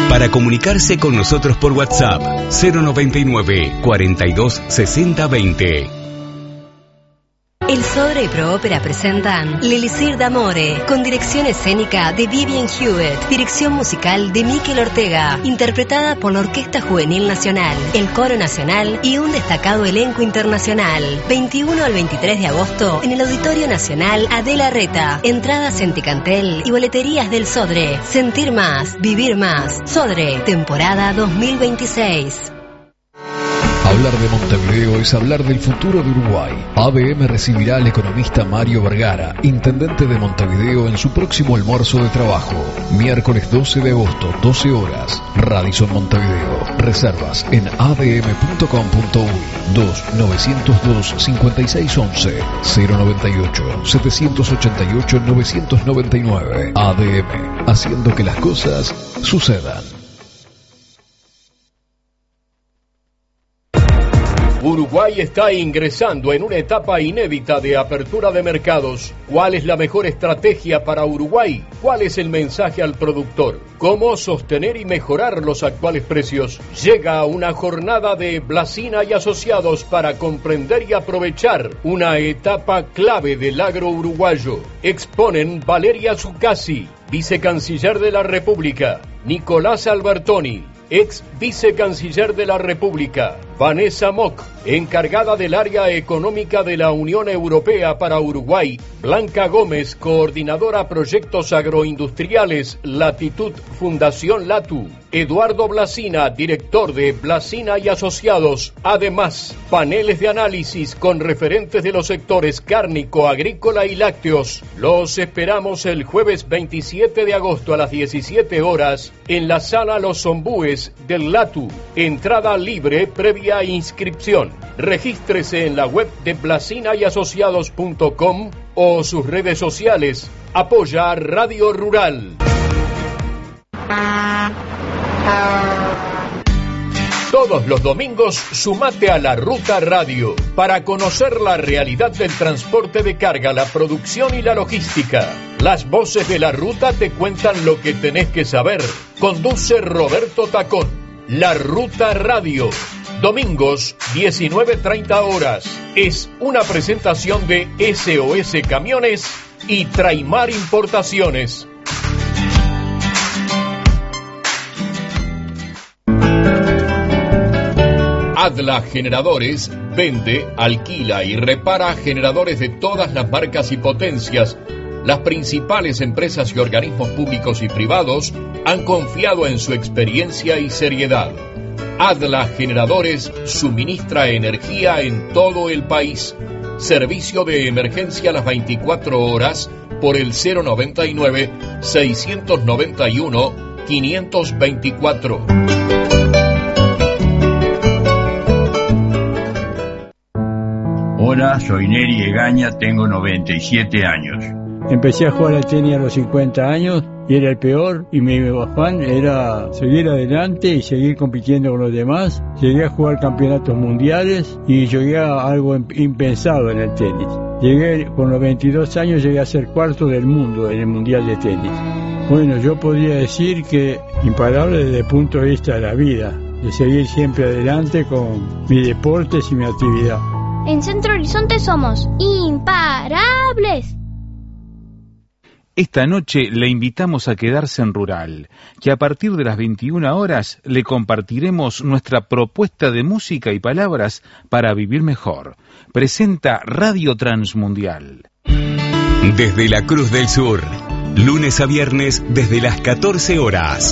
Para comunicarse con nosotros por WhatsApp, 099 42 60 20. El Sodre y Proópera presentan L'Elisir d'Amore, con dirección escénica de Vivian Hewitt, dirección musical de Mikel Ortega, interpretada por la Orquesta Juvenil Nacional, el Coro Nacional y un destacado elenco internacional. 21 al 23 de agosto en el Auditorio Nacional Adela Reta. Entradas en Ticantel y boleterías del Sodre. Sentir más, vivir más. Sodre, temporada 2026. Hablar de Montevideo es hablar del futuro de Uruguay. ABM recibirá al economista Mario Vergara, intendente de Montevideo, en su próximo almuerzo de trabajo. Miércoles 12 de agosto, 12 horas. Radisson Montevideo. Reservas en adm.com.uy. 2-902-5611. 098-788-999. ADM. Haciendo que las cosas sucedan. Uruguay está ingresando en una etapa inédita de apertura de mercados. ¿Cuál es la mejor estrategia para Uruguay? ¿Cuál es el mensaje al productor? ¿Cómo sostener y mejorar los actuales precios? Llega una jornada de Blasina y Asociados para comprender y aprovechar una etapa clave del agro uruguayo. Exponen Valeria Zuccasi, vicecanciller de la República, Nicolás Albertoni, ex vicecanciller de la República, Vanessa Mock, encargada del área económica de la Unión Europea para Uruguay, Blanca Gómez, coordinadora proyectos agroindustriales, Latitud Fundación Latu, Eduardo Blasina, director de Blasina y Asociados. Además, paneles de análisis con referentes de los sectores cárnico, agrícola y lácteos. Los esperamos el jueves 27 de agosto a las 17 horas en la sala Los Ombúes del Latu. Entrada libre previa inscripción. Regístrese en la web de blasinayasociados.com o sus redes sociales. Apoya Radio Rural. Todos los domingos sumate a La Ruta Radio para conocer la realidad del transporte de carga, la producción y la logística. Las voces de La Ruta te cuentan lo que tenés que saber. Conduce Roberto Tacón. La Ruta Radio. Domingos, 19:30 horas. Es una presentación de SOS Camiones y Traimar Importaciones. Adla Generadores vende, alquila y repara generadores de todas las marcas y potencias. Las principales empresas y organismos públicos y privados han confiado en su experiencia y seriedad. Adla Generadores suministra energía en todo el país. Servicio de emergencia a las 24 horas por el 091-691-524. Hola, soy Neri Egaña, tengo 97 años. Empecé a jugar al tenis a los 50 años y era el peor, y mi afán era seguir adelante y seguir compitiendo con los demás. Llegué a jugar campeonatos mundiales y llegué a algo impensado en el tenis. Con los 22 años llegué a ser cuarto del mundo en el mundial de tenis. Bueno, yo podría decir que imparable desde el punto de vista de la vida, de seguir siempre adelante con mis deportes y mi actividad. En Centro Horizonte somos imparables. Esta noche le invitamos a quedarse en Rural, que a partir de las 21 horas le compartiremos nuestra propuesta de música y palabras para vivir mejor. Presenta Radio Transmundial. Desde la Cruz del Sur, lunes a viernes desde las 14 horas.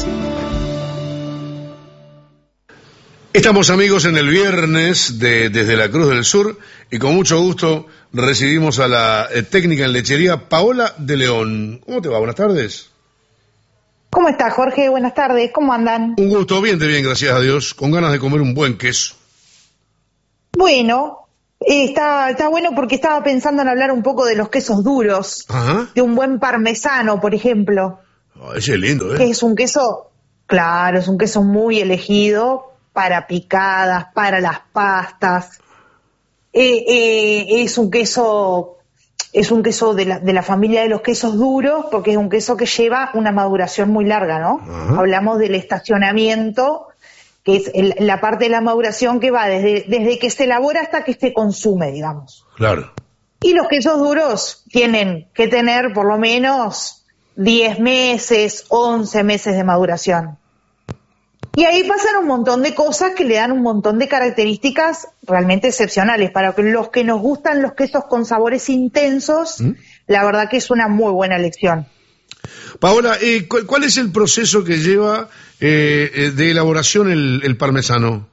Estamos, amigos, en el viernes Desde la Cruz del Sur y con mucho gusto recibimos a la técnica en lechería Paola de León. ¿Cómo te va? Buenas tardes. ¿Cómo estás, Jorge? Buenas tardes. ¿Cómo andan? Un gusto, bien, gracias a Dios. Con ganas de comer un buen queso. Bueno, está bueno porque estaba pensando en hablar un poco de los quesos duros. Ajá. De un buen parmesano, por ejemplo. Oh, ese es lindo, ¿eh? Que es un queso, claro, es un queso muy elegido para picadas, para las pastas. Es un queso es un queso de la familia de los quesos duros, porque es un queso que lleva una maduración muy larga, ¿no? Ajá. Hablamos del estacionamiento, que es la parte de la maduración que va desde que se elabora hasta que se consume, digamos. Claro. Y los quesos duros tienen que tener por lo menos 10 meses, 11 meses de maduración. Y ahí pasan un montón de cosas que le dan un montón de características realmente excepcionales. Para los que nos gustan los quesos con sabores intensos, la verdad que es una muy buena elección. Paola, ¿cuál es el proceso que lleva de elaboración el parmesano?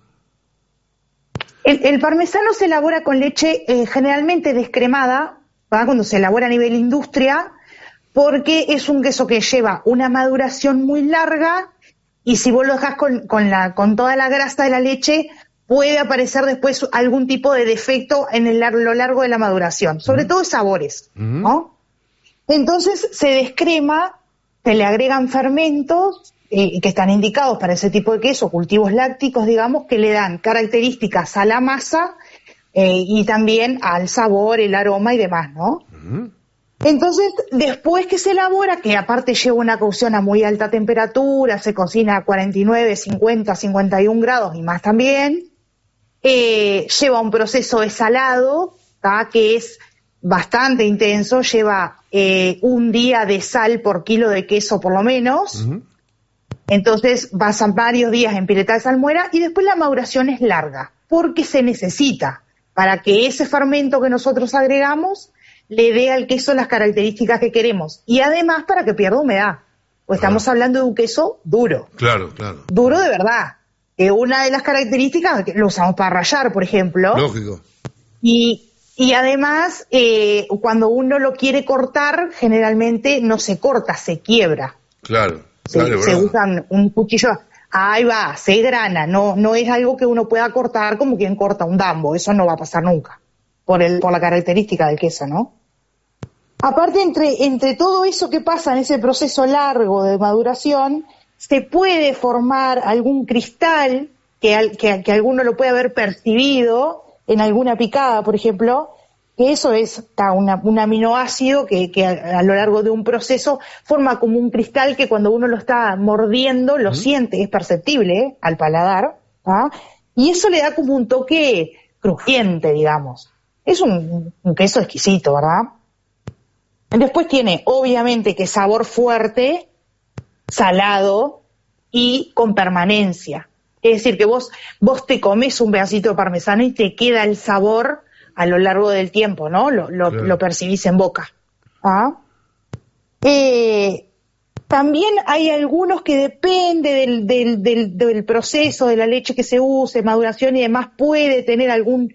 El parmesano se elabora con leche generalmente descremada, ¿verdad? Cuando se elabora a nivel industria, porque es un queso que lleva una maduración muy larga. Y si vos lo dejás con toda la grasa de la leche, puede aparecer después algún tipo de defecto en lo largo de la maduración, sobre todo sabores, ¿no? Entonces se descrema, se le agregan fermentos que están indicados para ese tipo de queso, cultivos lácticos, digamos, que le dan características a la masa y también al sabor, el aroma y demás, ¿no? Entonces, después que se elabora, que aparte lleva una cocción a muy alta temperatura, se cocina a 49, 50, 51 grados y más también, lleva un proceso de salado, ¿tá? Que es bastante intenso, lleva un día de sal por kilo de queso por lo menos, entonces pasan varios días en pileta de salmuera y después la maduración es larga, porque se necesita para que ese fermento que nosotros agregamos le dé al queso las características que queremos. Y además para que pierda humedad. Pues estamos hablando de un queso duro. Claro, claro. Duro de verdad. Una de las características, que lo usamos para rallar, por ejemplo. Lógico. Y además, cuando uno lo quiere cortar, generalmente no se corta, se quiebra. Claro. Se usa un cuchillo. Ahí va, se grana. No es algo que uno pueda cortar como quien corta un dambo. Eso no va a pasar nunca. Por la característica del queso, ¿no? Aparte, entre todo eso que pasa en ese proceso largo de maduración, se puede formar algún cristal que alguno lo puede haber percibido en alguna picada, por ejemplo, que eso es un aminoácido que a lo largo de un proceso forma como un cristal que cuando uno lo está mordiendo lo siente, es perceptible al paladar, ¿ah? Y eso le da como un toque crujiente, digamos. Es un queso exquisito, ¿verdad? Después tiene, obviamente, que sabor fuerte, salado y con permanencia. Es decir, que vos te comes un pedacito de parmesano y te queda el sabor a lo largo del tiempo, ¿no? Lo percibís en boca. ¿Ah? También hay algunos que depende del proceso, de la leche que se use, maduración y demás, puede tener algún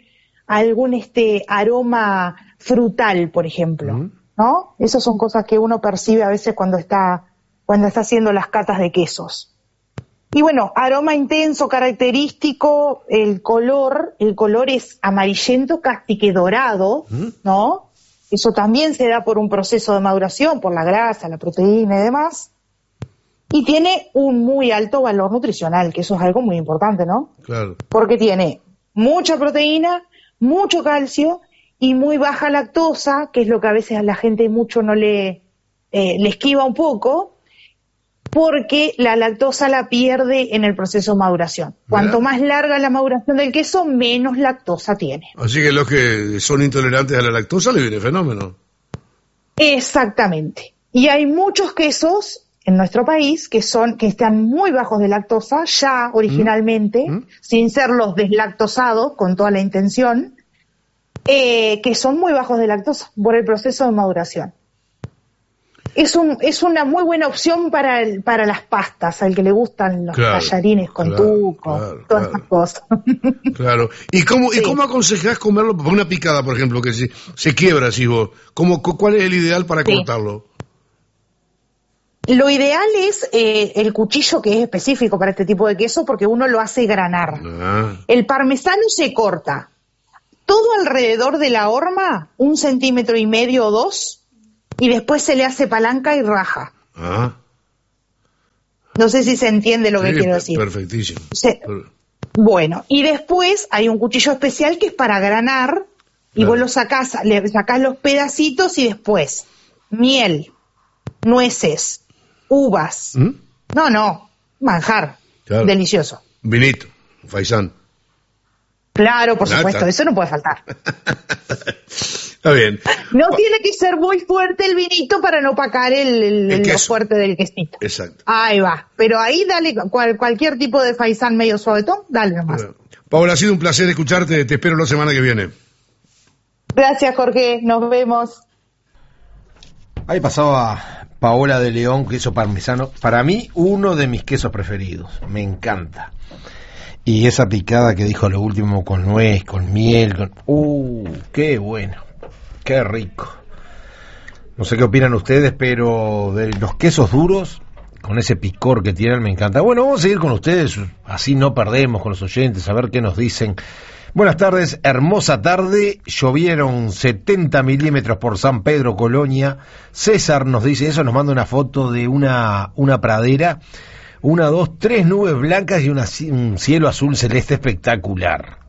aroma frutal, por ejemplo, ¿no? Esas son cosas que uno percibe a veces cuando está haciendo las catas de quesos. Y bueno, aroma intenso, característico, el color es amarillento, casi que dorado, ¿no? Eso también se da por un proceso de maduración, por la grasa, la proteína y demás. Y tiene un muy alto valor nutricional, que eso es algo muy importante, ¿no? Claro. Porque tiene mucha proteína, mucho calcio y muy baja lactosa, que es lo que a veces a la gente mucho no le esquiva un poco, porque la lactosa la pierde en el proceso de maduración. Cuanto más larga la maduración del queso, menos lactosa tiene. Así que los que son intolerantes a la lactosa le viene fenómeno. Exactamente. Y hay muchos quesos en nuestro país que están muy bajos de lactosa, ya originalmente, sin ser los deslactosados, con toda la intención, que son muy bajos de lactosa por el proceso de maduración. Es una muy buena opción para las pastas, al que le gustan los tallarines con tuco, todas esas cosas. Claro. ¿Y cómo aconsejás comerlo por una picada, por ejemplo, que se quiebra así vos? ¿Cuál es el ideal para cortarlo? Lo ideal es el cuchillo que es específico para este tipo de queso, porque uno lo hace granar. El parmesano se corta todo alrededor de la horma, 1,5 centímetros o 2, y después se le hace palanca y raja. No sé si se entiende lo que quiero decir. Perfectísimo. Bueno, y después hay un cuchillo especial que es para granar Y vos lo sacás, le sacás los pedacitos y después miel, nueces, uvas. No, manjar. Claro. Delicioso. Vinito, faisán. Claro, por supuesto, eso no puede faltar. Está bien. No tiene que ser muy fuerte el vinito para no opacar lo fuerte del quesito. Exacto. Ahí va. Pero ahí dale cualquier tipo de faisán medio suavetón, dale nomás. Paola, ha sido un placer escucharte. Te espero la semana que viene. Gracias, Jorge. Nos vemos. Ahí pasaba Paola de León, queso parmesano. Para mí, uno de mis quesos preferidos. Me encanta. Y esa picada que dijo lo último con nuez, con miel, qué bueno. Qué rico. No sé qué opinan ustedes, pero de los quesos duros, con ese picor que tienen, me encanta. Bueno, vamos a seguir con ustedes, así no perdemos con los oyentes, a ver qué nos dicen. Buenas tardes, hermosa tarde, llovieron 70 milímetros por San Pedro, Colonia. César nos dice eso, nos manda una foto de una pradera, 1, 2, 3 nubes blancas y un cielo azul celeste espectacular.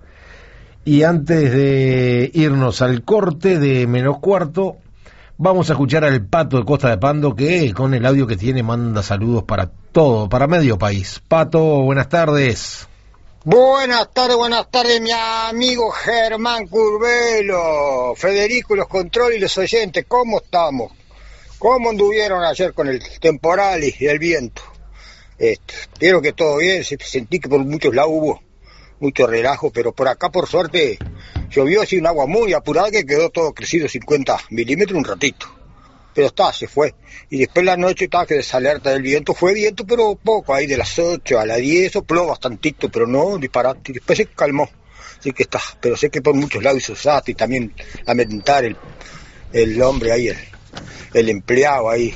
Y antes de irnos al corte de -4, vamos a escuchar al Pato de Costa de Pando, que con el audio que tiene manda saludos para todo, para medio país. Pato, buenas tardes. Buenas tardes, mi amigo Germán Curvelo, Federico, los controles y los oyentes, ¿cómo estamos? ¿Cómo anduvieron ayer con el temporal y el viento? Espero que todo bien, sentí que por muchos lados hubo mucho relajo, pero por acá por suerte llovió así un agua muy apurada que quedó todo crecido 50 milímetros un ratito, pero se fue. Y después la noche estaba que desalerta del viento, fue viento pero poco, ahí de las 8 a las 10 sopló bastantito, pero no disparate, y después se calmó, así que pero sé que por muchos lados hizo y también lamentar el hombre ahí, el empleado ahí,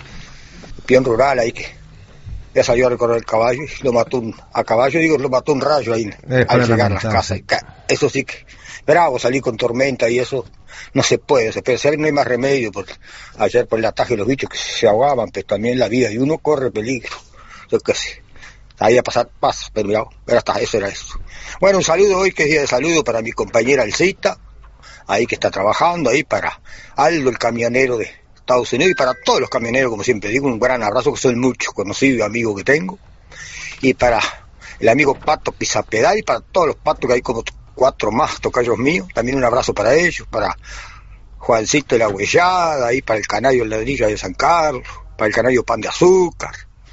peón rural ahí que ya salió a recorrer el caballo y lo mató lo mató un rayo ahí al llegar a las casas. Eso sí que bravo, salí con tormenta y eso no se puede, no hay más remedio, porque ayer por el ataque de los bichos que se ahogaban, pero también la vida de uno corre peligro, yo qué sé, ahí a pasar paz, pero mirá, eso era eso. Bueno, un saludo hoy que es día de saludo para mi compañera Alcita, ahí que está trabajando, ahí para Aldo el camionero de Estados Unidos, y para todos los camioneros, como siempre digo, un gran abrazo, que son muchos conocidos y amigos que tengo, y para el amigo Pato Pisapedal, y para todos los patos que hay como 4 más tocayos míos, también un abrazo para ellos, para Juancito de la Huellada, ahí para el canario El Ladrillo de San Carlos, para el canario Pan de Azúcar,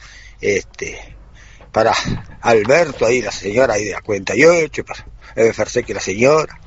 para Alberto, ahí la señora ahí de la 48, para Eferseque la señora,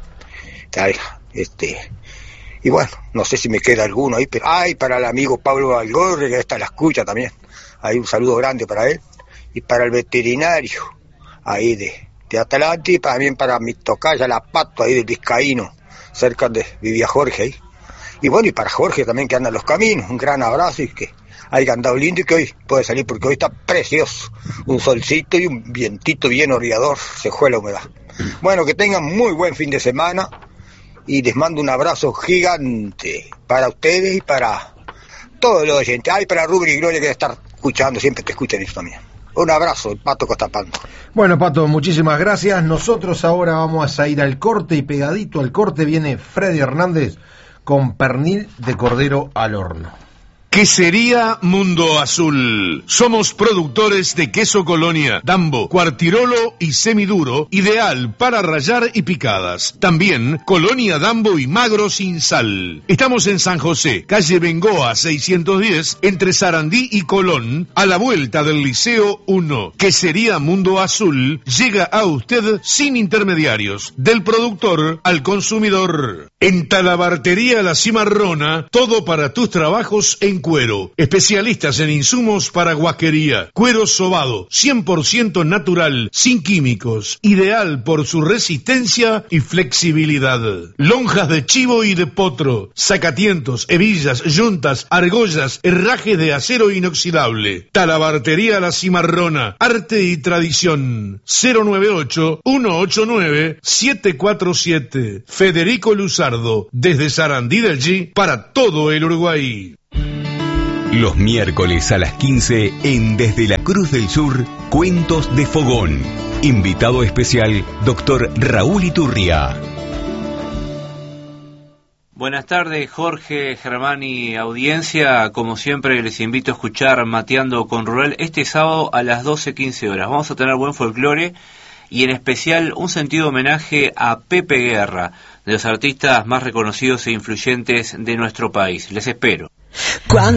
y bueno, no sé si me queda alguno ahí, pero para el amigo Pablo Algorre, que está la escucha también, ahí un saludo grande para él, y para el veterinario ahí de Atalante, y también para mi tocaya la Pato ahí del Vizcaíno, cerca de vivía Jorge ahí, y bueno, y para Jorge también que anda en los caminos, un gran abrazo y que haya andado lindo y que hoy puede salir porque hoy está precioso, un solcito y un vientito bien oreador, se fue la humedad. Bueno, que tengan muy buen fin de semana y les mando un abrazo gigante para ustedes y para todos los oyentes. Para Rubri y Gloria que debe estar escuchando, siempre te escuchan eso también. Un abrazo, el Pato Costa Pando. Bueno, Pato, muchísimas gracias. Nosotros ahora vamos a ir al corte y pegadito al corte viene Freddy Hernández con pernil de cordero al horno. Quesería Mundo Azul. Somos productores de queso Colonia, Dambo, Cuartirolo y semiduro, ideal para rallar y picadas. También Colonia Dambo y magro sin sal. Estamos en San José, calle Bengoa 610, entre Sarandí y Colón, a la vuelta del Liceo 1. Quesería Mundo Azul llega a usted sin intermediarios, del productor al consumidor. En Talabartería La Cimarrona, todo para tus trabajos en cuero. Especialistas en insumos para guasquería. Cuero sobado, 100% natural, sin químicos. Ideal por su resistencia y flexibilidad. Lonjas de chivo y de potro. Sacatientos, hebillas, yuntas, argollas, herrajes de acero inoxidable. Talabartería La Cimarrona. Arte y tradición. 098-189-747. Federico Luzardo. Desde Sarandí del G para todo el Uruguay. Los miércoles a las 15 en Desde la Cruz del Sur, Cuentos de Fogón. Invitado especial, Dr. Raúl Iturria. Buenas tardes, Jorge, Germán y audiencia. Como siempre, les invito a escuchar Mateando con Rural este sábado a las 12:15 horas. Vamos a tener buen folclore y en especial un sentido homenaje a Pepe Guerra, de los artistas más reconocidos e influyentes de nuestro país. Les espero. Cuando